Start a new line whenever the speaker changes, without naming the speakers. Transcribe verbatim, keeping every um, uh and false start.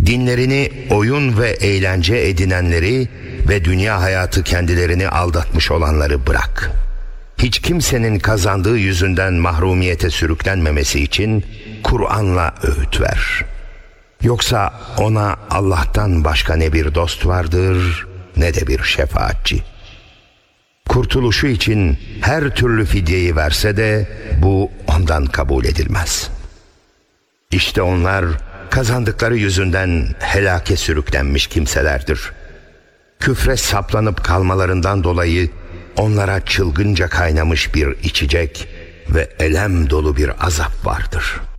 dinlerini oyun ve eğlence edinenleri ve dünya hayatı kendilerini aldatmış olanları bırak. Hiç kimsenin kazandığı yüzünden mahrumiyete sürüklenmemesi için Kur'an'la öğüt ver. Yoksa ona Allah'tan başka ne bir dost vardır ne de bir şefaatçi. Kurtuluşu için her türlü fidyeyi verse de bu ondan kabul edilmez. İşte onlar kazandıkları yüzünden helake sürüklenmiş kimselerdir. Küfre saplanıp kalmalarından dolayı onlara çılgınca kaynamış bir içecek ve elem dolu bir azap vardır.